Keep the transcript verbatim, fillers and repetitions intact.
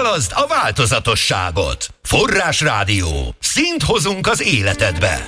Hallazd a változatosságot! Forrás Rádió. Színt hozunk az életedbe.